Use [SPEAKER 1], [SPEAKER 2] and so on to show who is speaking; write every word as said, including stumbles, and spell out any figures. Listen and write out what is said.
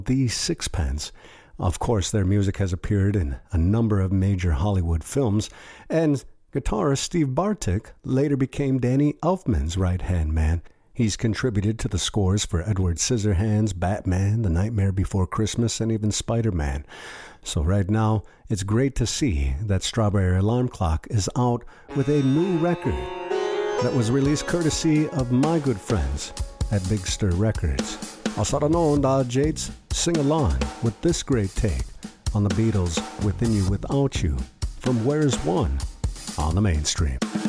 [SPEAKER 1] The Sixpence. Of course, their music has appeared in a number of major Hollywood films, and guitarist Steve Bartek later became Danny Elfman's right-hand man. He's contributed to the scores for Edward Scissorhands, Batman, The Nightmare Before Christmas, and even Spider-Man. So right now, it's great to see that Strawberry Alarm Clock is out with a new record that was released courtesy of my good friends at Big Stir Records. Alçada Onda Jades, sing along with this great take on the Beatles' Within You Without You from Where's One on the Mainstream.